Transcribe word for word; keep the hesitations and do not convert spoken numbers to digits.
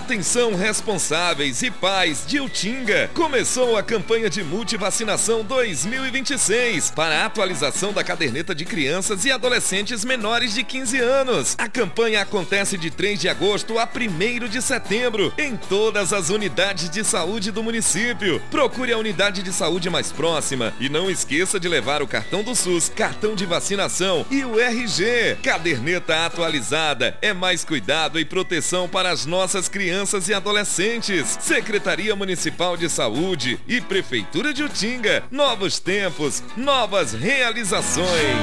Atenção responsáveis e pais de Utinga. Começou a campanha de multivacinação dois mil e vinte e seis para a atualização da caderneta de crianças e adolescentes menores de quinze anos. A campanha acontece de três de agosto a primeiro de setembro em todas as unidades de saúde do município. Procure a unidade de saúde mais próxima e não esqueça de levar o cartão do SUS, cartão de vacinação e o R G. Caderneta atualizada é mais cuidado e proteção para as nossas crianças e adolescentes. Secretaria Municipal de Saúde e Prefeitura de Utinga. Novos tempos, novas realizações.